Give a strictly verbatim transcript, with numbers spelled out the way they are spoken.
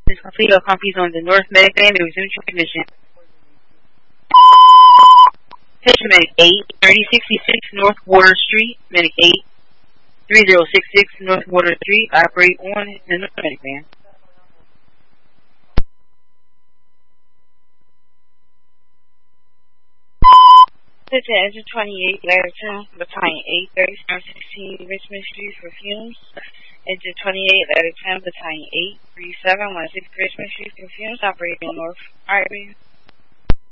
This complete. All copies on the North Medic Band to resume transmission. Attention Medic eight, thirty sixty-six North Water Street, Medic eight, thirty sixty-six North Water Street, operate on the North Medic Band. Attention Engine twenty-eight, ladder ten, Battalion eight, thirty-seven sixteen Richmond Street for fumes. Engine twenty-eight, ladder ten, Battalion eight, thirty-seven sixteen Richmond Street for fumes, operating on North Highway.